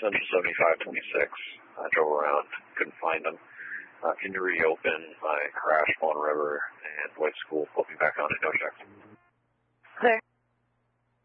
Central 7526. I drove around, couldn't find them. Can you reopen my crash Fawn River and White School, put me back on it, no check? Clear.